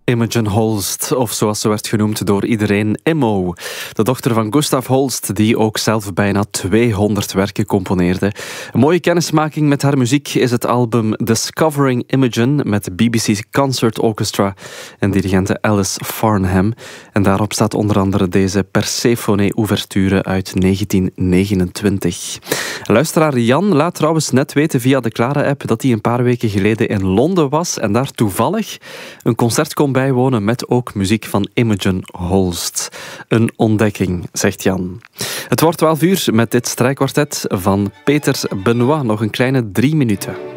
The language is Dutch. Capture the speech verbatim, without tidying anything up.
Imogen Holst, of zoals ze werd genoemd door iedereen, Immo. De dochter van Gustav Holst, die ook zelf bijna tweehonderd werken componeerde. Een mooie kennismaking met haar muziek is het album Discovering Imogen met B B C Concert Orchestra en dirigente Alice Farnham. En daarop staat onder andere deze Persephone-ouverture uit negentien negenentwintig. Luisteraar Jan laat trouwens net weten via de Clara-app dat hij een paar weken geleden in Londen was en daar toevallig een concert kon bijwonen met ook muziek van Imogen Holst. Een ontdekking, zegt Jan. Het wordt twaalf uur met dit strijkkwartet van Peter Benoit. Nog een kleine drie minuten.